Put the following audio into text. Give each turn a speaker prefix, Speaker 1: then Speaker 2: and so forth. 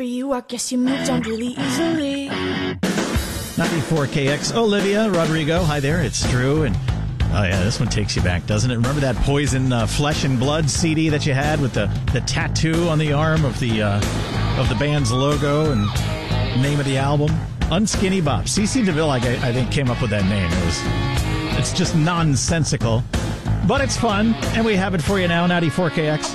Speaker 1: after you, I guess you moved on really easily.
Speaker 2: 94KX, Olivia Rodrigo. Hi there, it's Drew. And oh yeah, this one takes you back, doesn't it? Remember that Poison Flesh and Blood CD that you had with the tattoo on the arm of the band's logo and name of the album? Unskinny Bop. CC DeVille, I think, came up with that name. It's just nonsensical, but it's fun, and we have it for you now, 94KX.